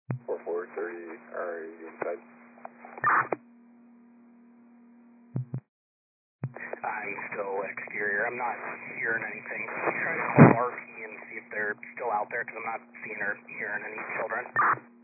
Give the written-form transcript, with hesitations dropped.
4430, are you inside? I'm still exterior. I'm not hearing anything. Try to call RP and see if they're still out there because I'm not seeing or hearing any children.